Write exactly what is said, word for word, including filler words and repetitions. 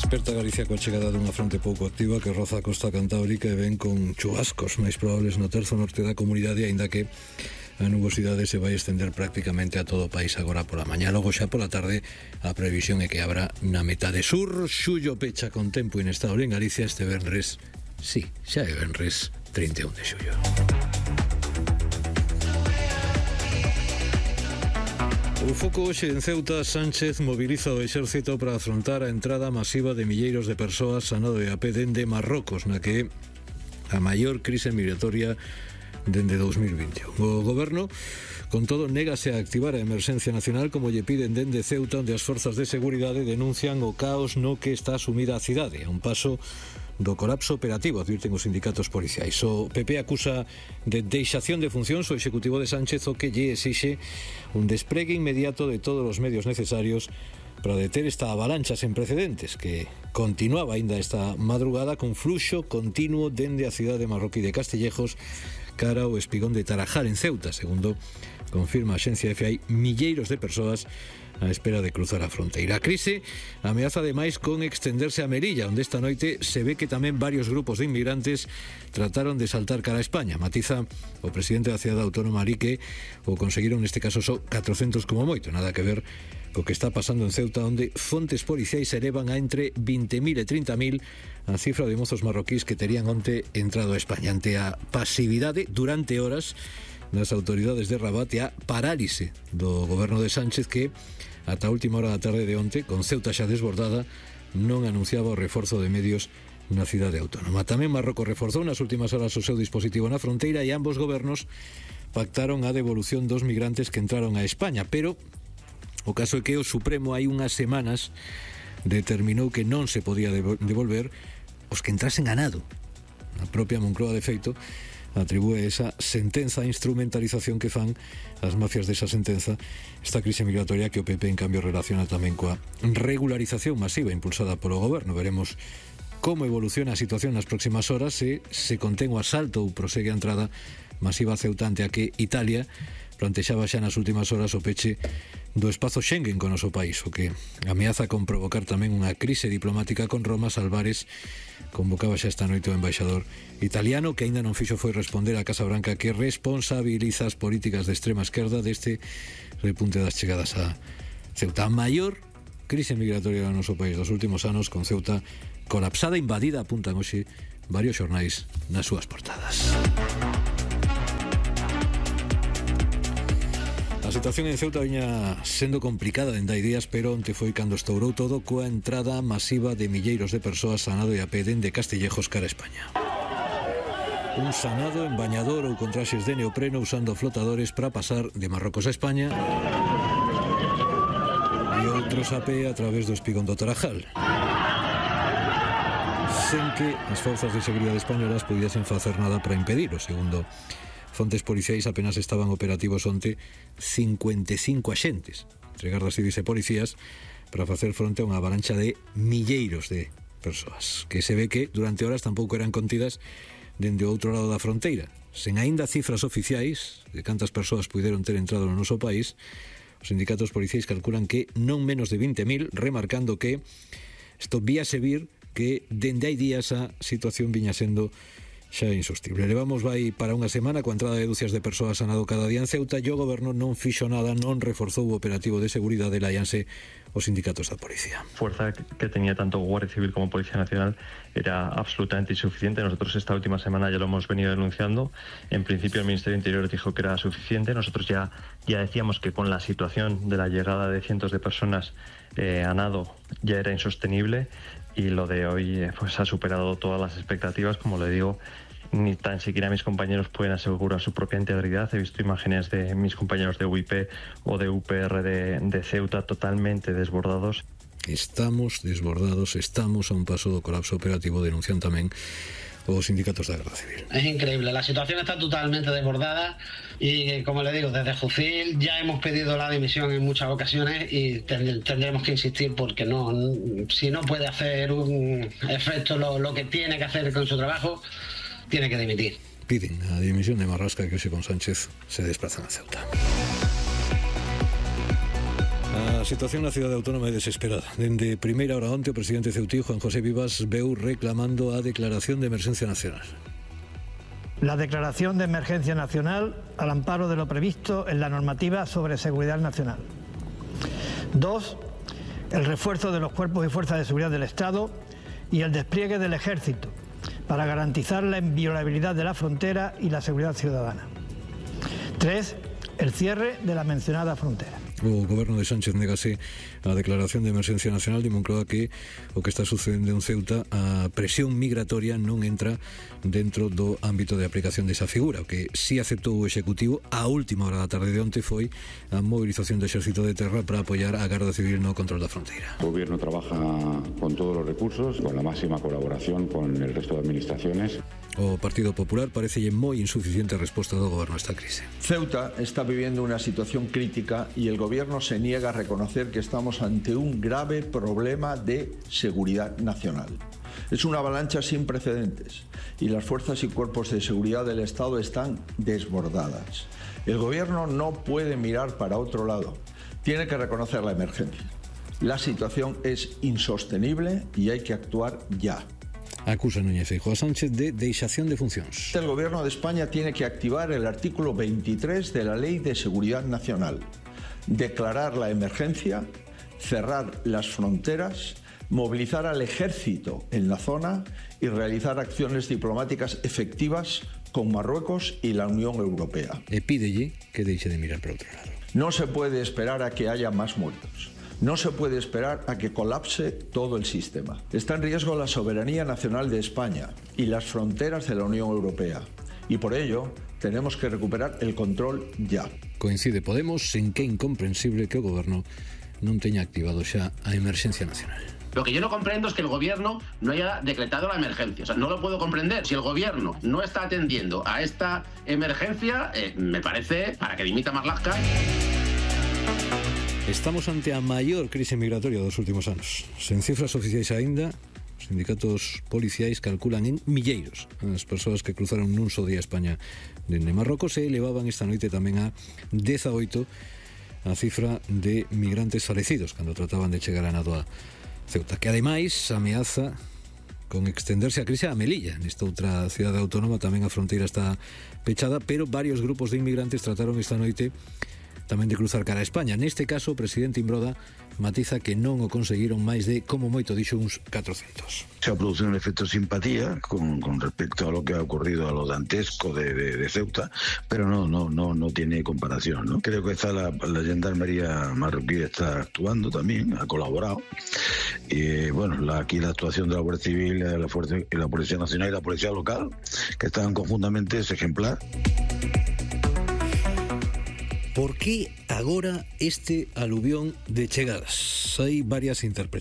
Desperta Galicia coa chegada dunha fronte pouco activa que roza a costa cantábrica e ven con chubascos máis probables no terzo norte da comunidade, aínda que a nubosidade se vai estender prácticamente a todo o país agora pola mañá. Logo xa pola tarde a previsión é que abra na metade sur. Xullo pecha con tempo inestable en Galicia este venres. Sí, xa é venres trinta e un de xullo. O foco hoxe en Ceuta. Sánchez moviliza o exército para afrontar a entrada masiva de milleiros de persoas a nado de a pé dende Marrocos, na que a maior crise migratoria dende dos mil vinte e un. O goberno, con todo, négase a activar a emerxencia nacional como lle piden dende Ceuta, onde as forzas de seguridade denuncian o caos no que está sumida a cidade, a un paso do colapso operativo, advirten os sindicatos policiais. O P P acusa de deixación de funcións o executivo de Sánchez, o que lle exixe un despregue inmediato de todos os medios necesarios para deter esta avalancha sen precedentes que continuaba aínda esta madrugada con fluxo continuo dende a cidade de Marroquí de Castillejos cara ao espigón de Tarajal en Ceuta. Segundo confirma a axencia F, hai milleiros de persoas á espera de cruzar a fronteira. A crise ameaza ademais con extenderse a Melilla, onde esta noite se ve que tamén varios grupos de inmigrantes trataron de saltar cara a España. Matiza o presidente da cidade autónoma ali que o conseguiron neste caso só catrocentos como moito, nada que ver co que está pasando en Ceuta, onde fontes policiais elevan a entre vinte mil e trinta mil a cifra de mozos marroquís que terían onte entrado a España. Ante a pasividade durante horas das autoridades de Rabat e a parálise do goberno de Sánchez, que ata a última hora da tarde de onte, con Ceuta xa desbordada, non anunciaba o reforzo de medios na cidade autónoma. Tamén Marrocos reforzou nas últimas horas o seu dispositivo na fronteira e ambos gobernos pactaron a devolución dos migrantes que entraron a España, pero o caso é que o Supremo hai unhas semanas determinou que non se podía devolver os que entrasen a nado. A propia Moncloa, de feito, atribúe esa sentenza a instrumentalización que fan as mafias desa sentenza esta crise migratoria que o P P en cambio relaciona tamén coa regularización masiva impulsada polo goberno. Veremos como evoluciona a situación nas próximas horas, se se contén o asalto ou prosegue a entrada masiva a Ceuta, ante a que Italia plantexaba xa nas últimas horas o peche do espazo Schengen con o noso país, o que ameaza con provocar tamén unha crise diplomática con Roma. Álvarez convocaba xa esta noite o embaixador italiano, que aínda non fixo foi responder á Casa Branca, que responsabiliza as políticas de extrema esquerda deste repunte das chegadas a Ceuta. A maior crise migratoria do noso país dos últimos anos, con Ceuta colapsada, invadida, apuntan hoxe varios xornais nas súas portadas. A situación en Ceuta viña sendo complicada dende hai días, pero onte foi cando estourou todo coa entrada masiva de milleiros de persoas a nado e a pé dende Castillejos cara a España. Un sanado en bañador ou con traxes de neopreno usando flotadores para pasar de Marrocos a España e outros a pé a través do espigón do Tarajal, sen que as forzas de seguridade españolas pudiesen facer nada para impedilo. Segundo fontes policiais, apenas estaban operativos onte cincuenta e cinco axentes entre gardas civis e policías para facer fronte a unha avalancha de milleiros de persoas, que se ve que durante horas tampouco eran contidas dende o outro lado da fronteira. Sen aínda cifras oficiais de cantas persoas puideron ter entrado no noso país, os sindicatos policiais calculan que non menos de vinte mil, remarcando que isto víase vir que dende hai días a situación viña sendo xa é insostible. Levamos vai para unha semana coa entrada de dúcias de persoas a nado cada día en Ceuta e o goberno non fixo nada, non reforzou o operativo de seguridade, láianse os sindicatos da policía. Fuerza que tenía tanto Guardia Civil como Policía Nacional era absolutamente insuficiente. Nosotros esta última semana ya lo hemos venido denunciando. En principio el Ministerio de Interior dijo que era suficiente. Nosotros ya, ya decíamos que con la situación de la llegada de cientos de personas eh, a nado ya era insostenible, y lo de hoy eh, pues ha superado todas las expectativas. Como le digo, ni tan siquiera mis compañeros pueden asegurar su propia integridad. He visto imágenes de mis compañeros de U I P o de U P R de, de Ceuta totalmente desbordados. Estamos desbordados, estamos a un paso do colapso operativo, denuncian tamén os sindicatos da Garda Civil. Es increíble, la situación está totalmente desbordada y, como le digo, desde Jucil ya hemos pedido la dimisión en muchas ocasiones y tendremos que insistir, porque no, si no puede hacer un efecto lo, lo que tiene que hacer con su trabajo, tiene que dimitir. Piden a dimisión de Marrasca, que hoxe con Sánchez se desplazan a Ceuta. A situación na cidade autónoma é desesperada. Dende primeira hora onte, o presidente ceutí, Juan José Vivas, veu reclamando a declaración de emerxencia nacional. La declaración de emergencia nacional al amparo de lo previsto en la normativa sobre seguridad nacional. Dos, el refuerzo de los cuerpos y fuerzas de seguridad del Estado y el despliegue del Ejército para garantizar la inviolabilidad de la frontera y la seguridad ciudadana. Tres, el cierre de la mencionada frontera. O goberno de Sánchez negase a declaración de emerxencia nacional, de Moncloa que o que está sucedendo en Ceuta, a presión migratoria non entra dentro do ámbito de aplicación desa figura. O que sí aceptou o Executivo a última hora da tarde de onte foi a movilización do Exército de Terra para apoiar a Garda Civil no control da fronteira. El gobierno trabaja con todos los recursos, con la máxima colaboración con el resto de administraciones. O Partido Popular parecelle moi insuficiente a resposta do goberno a esta crise. Ceuta está viviendo una situación crítica y el gobierno se niega a reconocer que estamos ante un grave problema de seguridad nacional. Es una avalancha sin precedentes y las fuerzas y cuerpos de seguridad del Estado están desbordadas. El gobierno no puede mirar para otro lado, tiene que reconocer la emergencia. La situación es insostenible y hay que actuar ya. Acusa Núñez Feijóo a Sánchez de deixación de funcións. El gobierno de España tiene que activar el artículo veintitrés de la Ley de Seguridad Nacional, declarar la emergencia, cerrar las fronteras, movilizar al ejército en la zona y realizar acciones diplomáticas efectivas con Marruecos y la Unión Europea. E pídelle que deixe de mirar para outro lado. No se puede esperar a que haya más muertos. No se puede esperar a que colapse todo el sistema. Está en riesgo la soberanía nacional de España y las fronteras de la Unión Europea. Y por ello, tenemos que recuperar el control ya. Coincide Podemos en que é incomprensible que o goberno non teña activado xa a emerxencia nacional. Lo que yo no comprendo es que el gobierno no haya decretado la emergencia. O sea, no lo puedo comprender. Si el gobierno no está atendiendo a esta emergencia, eh, me parece para que dimita Marlaska. Estamos ante a maior crise migratoria dos últimos anos. Sen cifras oficiais aínda, os sindicatos policiais calculan en milleiros as persoas que cruzaron nun só día a España dende Marrocos e elevaban esta noite tamén a dezaoito a cifra de migrantes falecidos cando trataban de chegar a nado a Ceuta, que ademais ameaza con extenderse a crise a Melilla. Nesta outra cidade autónoma tamén a fronteira está pechada, pero varios grupos de inmigrantes trataron esta noite tamén de cruzar cara a España. Neste caso, o presidente Imbroda matiza que non o conseguiron máis de, como moito dixo, uns catrocentos. Se ha producido un efecto simpatía con, con respecto a lo que ha ocurrido a lo dantesco de, de, de Ceuta, pero no, no, no, no tiene comparación, ¿no? Creo que está la, la gendarmería marroquí está actuando también, ha colaborado. Y bueno, la, aquí la actuación de la Guardia Civil, la, Fuerza, la Policía Nacional y la Policía Local, que estaban conjuntamente, es ejemplar. Por que agora este aluvión de chegadas? Hai varias interpretacións.